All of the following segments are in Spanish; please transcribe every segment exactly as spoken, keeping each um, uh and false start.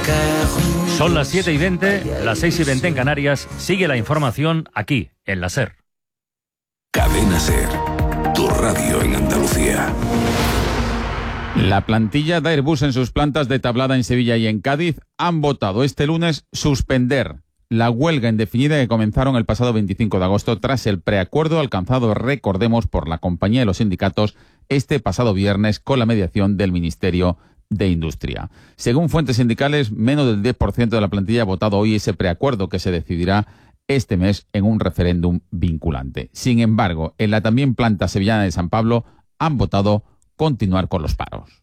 Son las siete y veinte, las seis y veinte en Canarias. Sigue la información aquí, en la SER. Cadena SER, tu radio en Andalucía. La plantilla de Airbus en sus plantas de Tablada en Sevilla y en Cádiz han votado este lunes suspender la huelga indefinida que comenzaron el pasado veinticinco de agosto tras el preacuerdo alcanzado, recordemos, por la compañía y los sindicatos este pasado viernes con la mediación del Ministerio de Industria. Según fuentes sindicales, menos del diez por ciento de la plantilla ha votado hoy ese preacuerdo que se decidirá este mes en un referéndum vinculante. Sin embargo, en la también planta sevillana de San Pablo han votado continuar con los paros.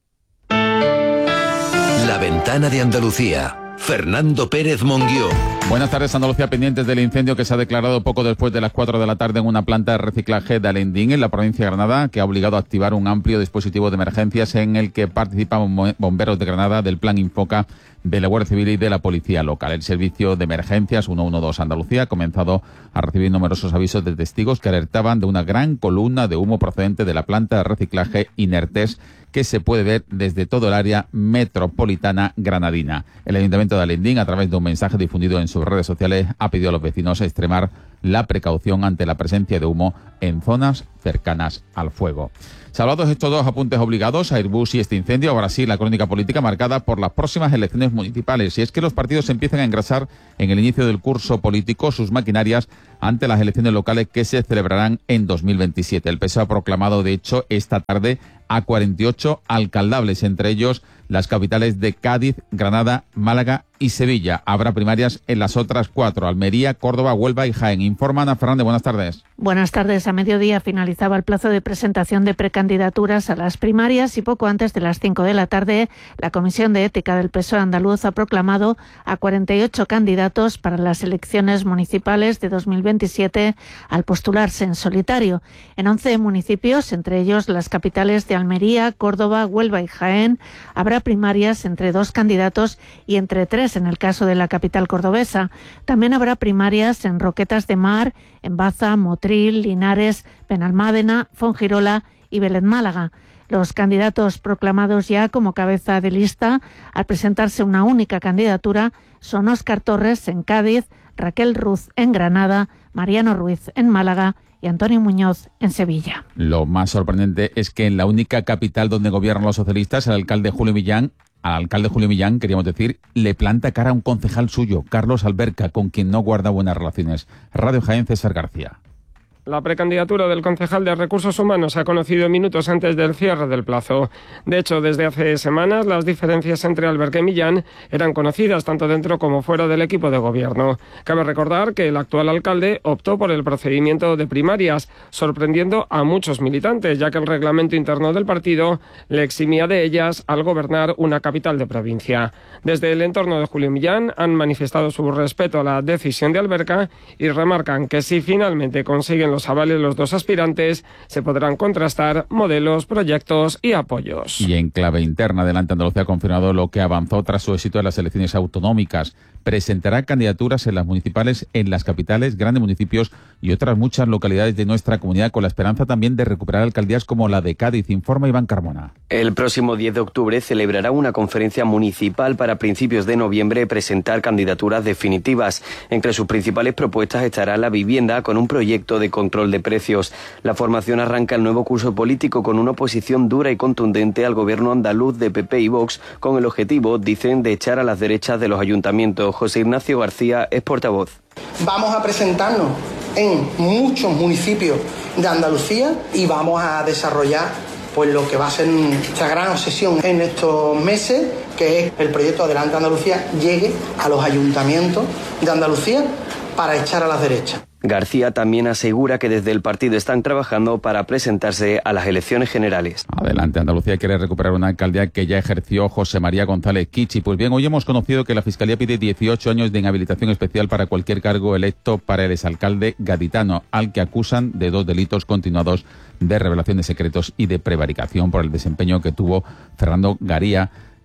La ventana de Andalucía. Fernando Pérez Monguió. Buenas tardes, Andalucía, pendientes del incendio que se ha declarado poco después de las cuatro de la tarde en una planta de reciclaje de Alendín, en la provincia de Granada, que ha obligado a activar un amplio dispositivo de emergencias en el que participan bomberos de Granada, del Plan Infoca, de la Guardia Civil y de la Policía Local. El servicio de emergencias ciento doce Andalucía ha comenzado a recibir numerosos avisos de testigos que alertaban de una gran columna de humo procedente de la planta de reciclaje Inertes, que se puede ver desde todo el área metropolitana granadina. El Ayuntamiento de Alendín, a través de un mensaje difundido en sus redes sociales, ha pedido a los vecinos extremar la precaución ante la presencia de humo en zonas cercanas al fuego. Salvados estos dos apuntes obligados, Airbus y este incendio, ahora sí la crónica política marcada por las próximas elecciones municipales. Y es que los partidos empiezan a engrasar en el inicio del curso político sus maquinarias ante las elecciones locales que se celebrarán en dos mil veintisiete. El P S O E ha proclamado, de hecho, esta tarde a cuarenta y ocho alcaldables, entre ellos las capitales de Cádiz, Granada, Málaga y Sevilla. Habrá primarias en las otras cuatro: Almería, Córdoba, Huelva y Jaén. Informa Ana Fernández, buenas tardes. Buenas tardes. A mediodía finalizaba el plazo de presentación de precandidaturas a las primarias y poco antes de las cinco de la tarde la Comisión de Ética del P S O E andaluz ha proclamado a cuarenta y ocho candidatos para las elecciones municipales de dos mil veintisiete al postularse en solitario. En once municipios, entre ellos las capitales de Almería, Córdoba, Huelva y Jaén, habrá primarias entre dos candidatos y entre tres en el caso de la capital cordobesa. También habrá primarias en Roquetas de Mar, en Baza, Motril, Linares, Benalmádena, Fongirola y Belén Málaga. Los candidatos proclamados ya como cabeza de lista al presentarse una única candidatura son Óscar Torres en Cádiz, Raquel Ruz en Granada, Mariano Ruiz en Málaga y Antonio Muñoz en Sevilla. Lo más sorprendente es que en la única capital donde gobiernan los socialistas, el alcalde Julio Millán, al alcalde Julio Millán, queríamos decir, le planta cara a un concejal suyo, Carlos Alberca, con quien no guarda buenas relaciones. Radio Jaén, César García. La precandidatura del concejal de Recursos Humanos se ha conocido minutos antes del cierre del plazo. De hecho, desde hace semanas las diferencias entre Alberca y Millán eran conocidas tanto dentro como fuera del equipo de gobierno. Cabe recordar que el actual alcalde optó por el procedimiento de primarias, sorprendiendo a muchos militantes, ya que el reglamento interno del partido le eximía de ellas al gobernar una capital de provincia. Desde el entorno de Julio Millán han manifestado su respeto a la decisión de Alberca y remarcan que si finalmente consiguen los avales los dos aspirantes, se podrán contrastar modelos, proyectos y apoyos. Y en clave interna, Adelante Andalucía ha confirmado lo que avanzó tras su éxito en las elecciones autonómicas. Presentará candidaturas en las municipales en las capitales, grandes municipios y otras muchas localidades de nuestra comunidad, con la esperanza también de recuperar alcaldías como la de Cádiz, informa Iván Carmona. El próximo diez de octubre celebrará una conferencia municipal para principios de noviembre presentar candidaturas definitivas. Entre sus principales propuestas estará la vivienda con un proyecto de control de precios. La formación arranca el nuevo curso político con una oposición dura y contundente al gobierno andaluz de P P y Vox, con el objetivo, dicen, de echar a las derechas de los ayuntamientos. José Ignacio García es portavoz. Vamos a presentarnos en muchos municipios de Andalucía y vamos a desarrollar pues lo que va a ser nuestra gran obsesión en estos meses, que es el proyecto Adelante Andalucía llegue a los ayuntamientos de Andalucía para echar a las derechas. García también asegura que desde el partido están trabajando para presentarse a las elecciones generales. Adelante Andalucía quiere recuperar una alcaldía que ya ejerció José María González Kichi. Pues bien, hoy hemos conocido que la Fiscalía pide dieciocho años de inhabilitación especial para cualquier cargo electo para el exalcalde gaditano, al que acusan de dos delitos continuados de revelación de secretos y de prevaricación por el desempeño que tuvo Fernando Garía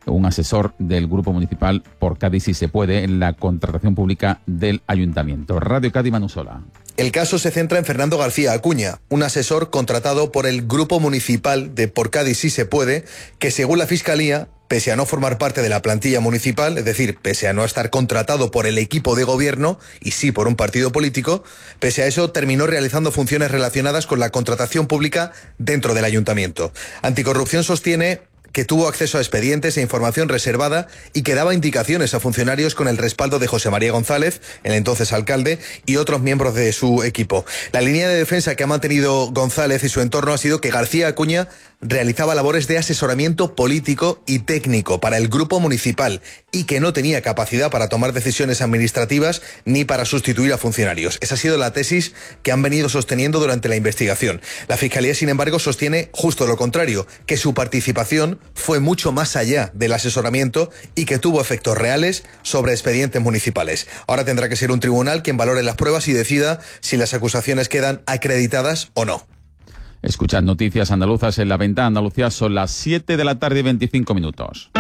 un asesor del Grupo Municipal por Cádiz si se puede en la contratación pública del Ayuntamiento. Radio Cádiz, Manusola. El caso se centra en Fernando García Acuña, un asesor contratado por el Grupo Municipal de Por Cádiz si se puede, que según la Fiscalía, pese a no formar parte de la plantilla municipal, es decir, pese a no estar contratado por el equipo de gobierno y sí por un partido político, pese a eso terminó realizando funciones relacionadas con la contratación pública dentro del ayuntamiento. Anticorrupción sostiene que tuvo acceso a expedientes e información reservada y que daba indicaciones a funcionarios con el respaldo de José María González, el entonces alcalde, y otros miembros de su equipo. La línea de defensa que ha mantenido González y su entorno ha sido que García Acuña realizaba labores de asesoramiento político y técnico para el grupo municipal y que no tenía capacidad para tomar decisiones administrativas ni para sustituir a funcionarios. Esa ha sido la tesis que han venido sosteniendo durante la investigación. La Fiscalía, sin embargo, sostiene justo lo contrario, que su participación fue mucho más allá del asesoramiento y que tuvo efectos reales sobre expedientes municipales. Ahora tendrá que ser un tribunal quien valore las pruebas y decida si las acusaciones quedan acreditadas o no. Escuchad Noticias Andaluzas en La Ventana Andalucía, son las siete de la tarde y veinticinco minutos.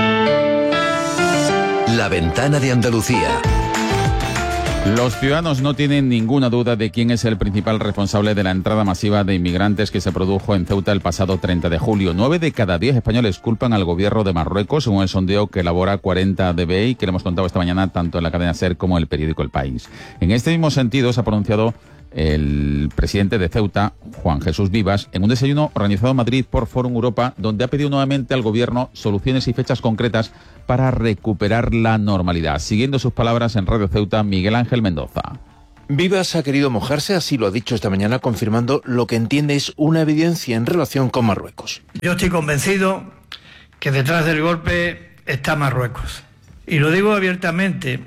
La Ventana de Andalucía. Los ciudadanos no tienen ninguna duda de quién es el principal responsable de la entrada masiva de inmigrantes que se produjo en Ceuta el pasado treinta de julio. Nueve de cada diez españoles culpan al gobierno de Marruecos, según el sondeo que elabora cuarenta D B I, que le hemos contado esta mañana tanto en la cadena SER como en el periódico El País. En este mismo sentido se ha pronunciado el presidente de Ceuta, Juan Jesús Vivas, en un desayuno organizado en Madrid por Fórum Europa, donde ha pedido nuevamente al gobierno soluciones y fechas concretas para recuperar la normalidad. Siguiendo sus palabras en Radio Ceuta, Miguel Ángel Mendoza. Vivas ha querido mojarse, así lo ha dicho esta mañana, confirmando lo que entiende es una evidencia en relación con Marruecos. Yo estoy convencido que detrás del golpe está Marruecos. Y lo digo abiertamente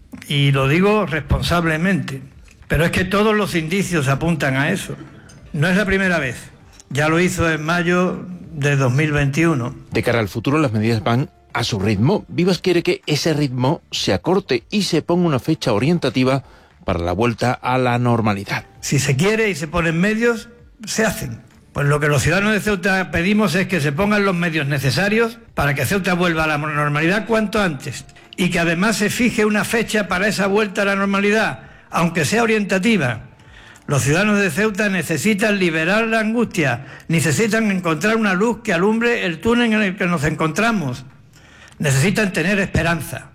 y lo digo responsablemente. Pero es que todos los indicios apuntan a eso. No es la primera vez. Ya lo hizo en mayo de dos mil veintiuno. De cara al futuro, las medidas van a su ritmo. Vivas quiere que ese ritmo se acorte y se ponga una fecha orientativa para la vuelta a la normalidad. Si se quiere y se ponen medios, se hacen. Pues lo que los ciudadanos de Ceuta pedimos es que se pongan los medios necesarios para que Ceuta vuelva a la normalidad cuanto antes. Y que además se fije una fecha para esa vuelta a la normalidad, aunque sea orientativa. Los ciudadanos de Ceuta necesitan liberar la angustia, necesitan encontrar una luz que alumbre el túnel en el que nos encontramos, necesitan tener esperanza.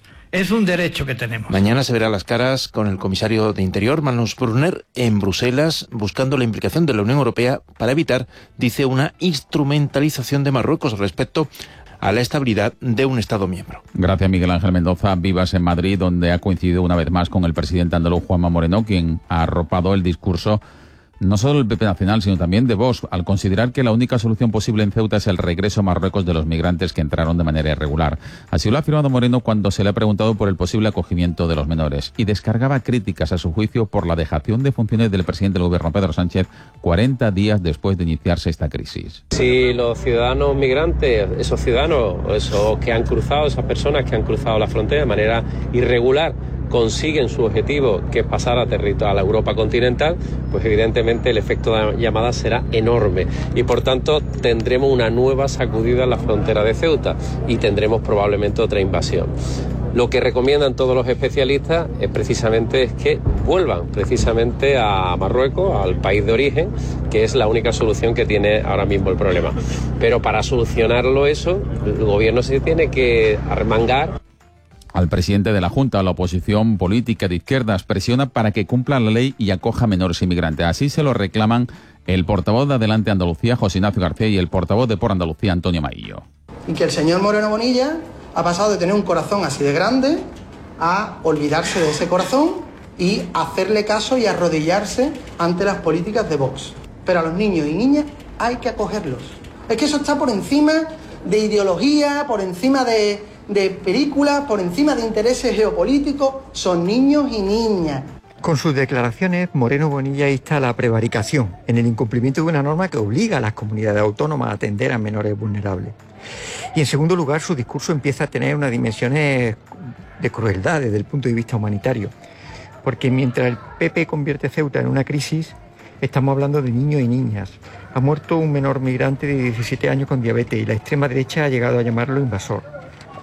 Es un derecho que tenemos. Mañana se verá las caras con el comisario de Interior, Magnus Brunner, en Bruselas, buscando la implicación de la Unión Europea para evitar, dice, una instrumentalización de Marruecos respecto a la estabilidad de un Estado miembro. Gracias, Miguel Ángel Mendoza. Vivas en Madrid, donde ha coincidido una vez más con el presidente andaluz Juanma Moreno, quien ha arropado el discurso no solo del P P Nacional, sino también de Vox, al considerar que la única solución posible en Ceuta es el regreso a Marruecos de los migrantes que entraron de manera irregular. Así lo ha afirmado Moreno cuando se le ha preguntado por el posible acogimiento de los menores, y descargaba críticas a su juicio por la dejación de funciones del presidente del gobierno, Pedro Sánchez, cuarenta días después de iniciarse esta crisis. Si los ciudadanos migrantes, esos ciudadanos, esos que han cruzado, esas personas que han cruzado la frontera de manera irregular, consiguen su objetivo, que es pasar a, territorio, a la Europa continental, pues evidentemente el efecto de llamada será enorme y por tanto tendremos una nueva sacudida en la frontera de Ceuta y tendremos probablemente otra invasión. Lo que recomiendan todos los especialistas es precisamente es que vuelvan precisamente a Marruecos, al país de origen, que es la única solución que tiene ahora mismo el problema. Pero para solucionarlo eso, el gobierno se tiene que arremangar. Al presidente de la Junta, la oposición política de izquierdas presiona para que cumpla la ley y acoja menores inmigrantes. Así se lo reclaman el portavoz de Adelante Andalucía, José Ignacio García, y el portavoz de Por Andalucía, Antonio Maillo. Y que el señor Moreno Bonilla ha pasado de tener un corazón así de grande a olvidarse de ese corazón y hacerle caso y arrodillarse ante las políticas de Vox. Pero a los niños y niñas hay que acogerlos. Es que eso está por encima de ideología, por encima de... de películas, por encima de intereses geopolíticos. Son niños y niñas. Con sus declaraciones, Moreno Bonilla insta a la prevaricación en el incumplimiento de una norma que obliga a las comunidades autónomas a atender a menores vulnerables. Y en segundo lugar, su discurso empieza a tener unas dimensiones de crueldad desde el punto de vista humanitario. Porque mientras el P P convierte Ceuta en una crisis, estamos hablando de niños y niñas. Ha muerto un menor migrante de diecisiete años con diabetes y la extrema derecha ha llegado a llamarlo invasor.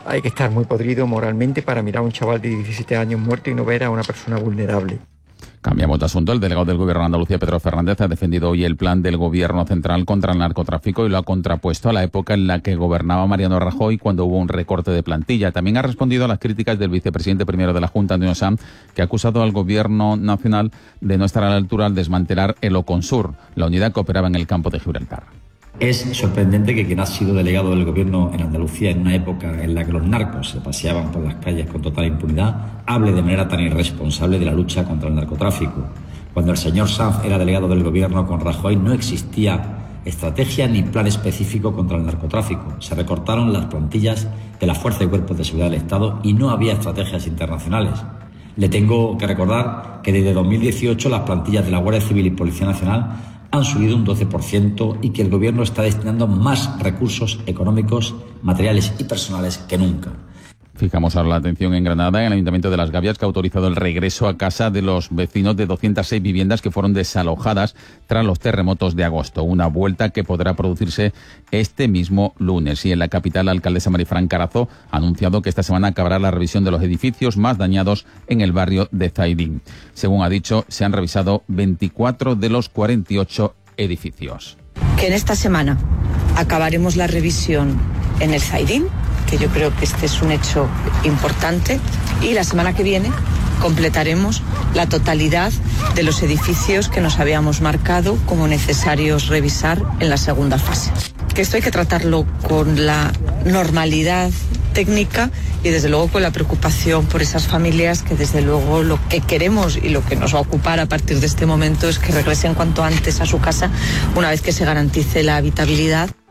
Hay que estar muy podrido moralmente para mirar a un chaval de diecisiete años muerto y no ver a una persona vulnerable. Cambiamos de asunto. El delegado del Gobierno de Andalucía, Pedro Fernández, ha defendido hoy el plan del Gobierno central contra el narcotráfico y lo ha contrapuesto a la época en la que gobernaba Mariano Rajoy, cuando hubo un recorte de plantilla. También ha respondido a las críticas del vicepresidente primero de la Junta, Antonio Sanz, que ha acusado al Gobierno nacional de no estar a la altura al desmantelar el Oconsur, la unidad que operaba en el campo de Gibraltar. Es sorprendente que quien ha sido delegado del Gobierno en Andalucía en una época en la que los narcos se paseaban por las calles con total impunidad, hable de manera tan irresponsable de la lucha contra el narcotráfico. Cuando el señor Sanz era delegado del Gobierno con Rajoy no existía estrategia ni plan específico contra el narcotráfico. Se recortaron las plantillas de la Fuerza y Cuerpos de Seguridad del Estado y no había estrategias internacionales. Le tengo que recordar que desde dos mil dieciocho las plantillas de la Guardia Civil y Policía Nacional han subido un doce por ciento y que el Gobierno está destinando más recursos económicos, materiales y personales que nunca. Fijamos ahora la atención en Granada, en el Ayuntamiento de Las Gavias, que ha autorizado el regreso a casa de los vecinos de doscientas seis viviendas que fueron desalojadas tras los terremotos de agosto. Una vuelta que podrá producirse este mismo lunes. Y en la capital, la alcaldesa Marifran Carazo ha anunciado que esta semana acabará la revisión de los edificios más dañados en el barrio de Zaidín. Según ha dicho, se han revisado veinticuatro de los cuarenta y ocho edificios. Que en esta semana acabaremos la revisión en el Zaidín, que yo creo que este es un hecho importante, y la semana que viene completaremos la totalidad de los edificios que nos habíamos marcado como necesarios revisar en la segunda fase. Que esto hay que tratarlo con la normalidad técnica y desde luego con la preocupación por esas familias que desde luego lo que queremos y lo que nos va a ocupar a partir de este momento es que regresen cuanto antes a su casa una vez que se garantice la habitabilidad.